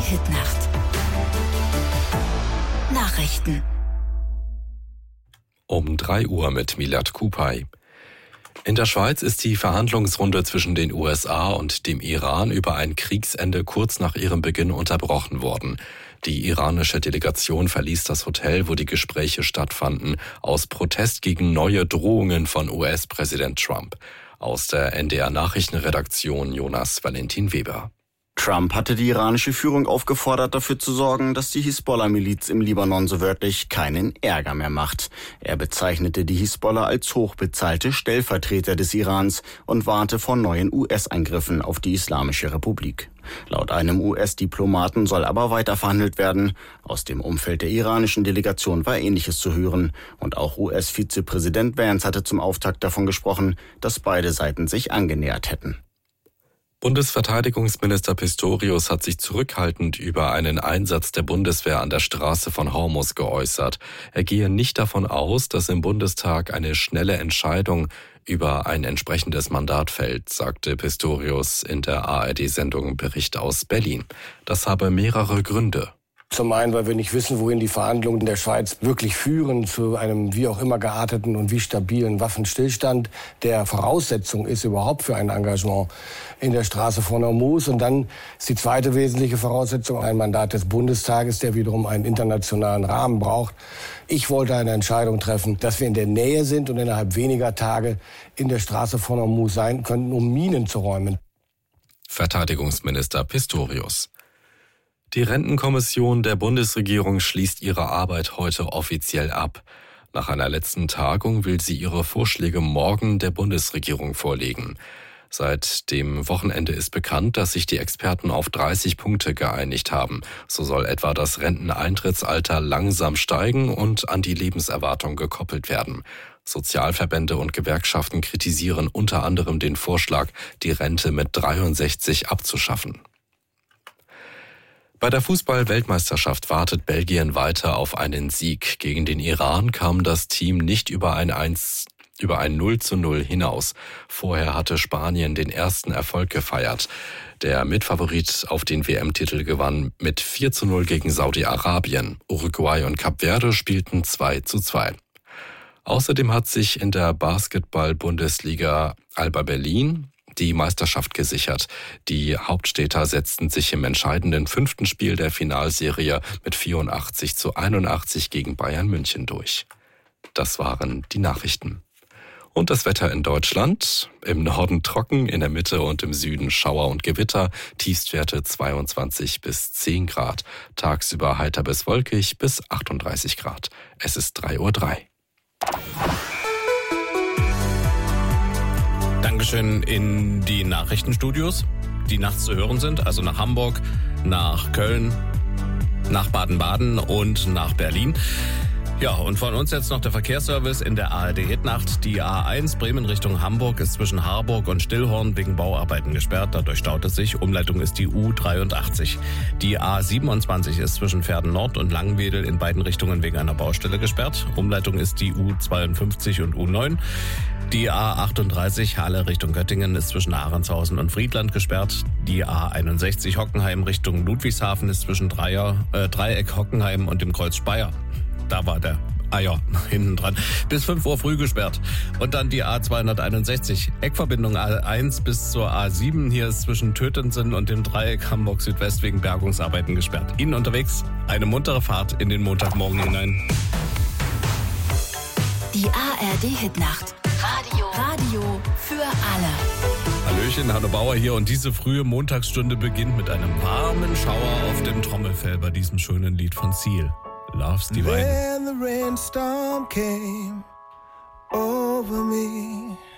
Hitnacht. Nachrichten. Um 3 Uhr mit Milad Kupay. In der Schweiz ist die Verhandlungsrunde zwischen den USA und dem Iran über ein Kriegsende kurz nach ihrem Beginn unterbrochen worden. Die iranische Delegation verließ das Hotel, wo die Gespräche stattfanden, aus Protest gegen neue Drohungen von US-Präsident Trump. Aus der NDR-Nachrichtenredaktion Jonas Valentin Weber. Trump hatte die iranische Führung aufgefordert, dafür zu sorgen, dass die Hisbollah-Miliz im Libanon so wörtlich keinen Ärger mehr macht. Er bezeichnete die Hisbollah als hochbezahlte Stellvertreter des Irans und warnte vor neuen US-Angriffen auf die Islamische Republik. Laut einem US-Diplomaten soll aber weiter verhandelt werden. Aus dem Umfeld der iranischen Delegation war Ähnliches zu hören. Und auch US-Vizepräsident Vance hatte zum Auftakt davon gesprochen, dass beide Seiten sich angenähert hätten. Bundesverteidigungsminister Pistorius hat sich zurückhaltend über einen Einsatz der Bundeswehr an der Straße von Hormuz geäußert. Er gehe nicht davon aus, dass im Bundestag eine schnelle Entscheidung über ein entsprechendes Mandat fällt, sagte Pistorius in der ARD-Sendung Bericht aus Berlin. Das habe mehrere Gründe. Zum einen, weil wir nicht wissen, wohin die Verhandlungen in der Schweiz wirklich führen, zu einem wie auch immer gearteten und wie stabilen Waffenstillstand, der Voraussetzung ist überhaupt für ein Engagement in der Straße von Hormuz. Und dann ist die zweite wesentliche Voraussetzung ein Mandat des Bundestages, der wiederum einen internationalen Rahmen braucht. Ich wollte eine Entscheidung treffen, dass wir in der Nähe sind und innerhalb weniger Tage in der Straße von Hormuz sein könnten, um Minen zu räumen. Verteidigungsminister Pistorius. Die Rentenkommission der Bundesregierung schließt ihre Arbeit heute offiziell ab. Nach einer letzten Tagung will sie ihre Vorschläge morgen der Bundesregierung vorlegen. Seit dem Wochenende ist bekannt, dass sich die Experten auf 30 Punkte geeinigt haben. So soll etwa das Renteneintrittsalter langsam steigen und an die Lebenserwartung gekoppelt werden. Sozialverbände und Gewerkschaften kritisieren unter anderem den Vorschlag, die Rente mit 63 abzuschaffen. Bei der Fußball-Weltmeisterschaft wartet Belgien weiter auf einen Sieg. Gegen den Iran kam das Team nicht über ein 0:0 hinaus. Vorher hatte Spanien den ersten Erfolg gefeiert. Der Mitfavorit auf den WM-Titel gewann mit 4:0 gegen Saudi-Arabien. Uruguay und Kap Verde spielten 2:2. Außerdem hat sich in der Basketball-Bundesliga Alba Berlin die Meisterschaft gesichert. Die Hauptstädter setzten sich im entscheidenden 5. Spiel der Finalserie mit 84:81 gegen Bayern München durch. Das waren die Nachrichten. Und das Wetter in Deutschland: im Norden trocken, in der Mitte und im Süden Schauer und Gewitter, Tiefstwerte 22 bis 10 Grad. Tagsüber heiter bis wolkig bis 38 Grad. Es ist 3:03 Uhr. Dankeschön in die Nachrichtenstudios, die nachts zu hören sind, also nach Hamburg, nach Köln, nach Baden-Baden und nach Berlin. Ja, und von uns jetzt noch der Verkehrsservice in der ARD-Hitnacht. Die A1 Bremen Richtung Hamburg ist zwischen Harburg und Stillhorn wegen Bauarbeiten gesperrt. Dadurch staut es sich. Umleitung ist die U83. Die A27 ist zwischen Verden Nord und Langenwedel in beiden Richtungen wegen einer Baustelle gesperrt. Umleitung ist die U52 und U9. Die A38 Halle Richtung Göttingen ist zwischen Ahrendshausen und Friedland gesperrt. Die A61 Hockenheim Richtung Ludwigshafen ist zwischen Dreieck Hockenheim und dem Kreuz Speyer. Da war der hinten dran. Bis 5 Uhr früh gesperrt. Und dann die A261. Eckverbindung A1 bis zur A7. Hier ist zwischen Tötensen und dem Dreieck Hamburg Südwest wegen Bergungsarbeiten gesperrt. Ihnen unterwegs eine muntere Fahrt in den Montagmorgen hinein. Die ARD-Hitnacht. Radio für alle. Hallöchen, Hanno Bauer hier und diese frühe Montagsstunde beginnt mit einem warmen Schauer auf dem Trommelfell bei diesem schönen Lied von Seal. Love's Divine. Then the rainstorm came over me.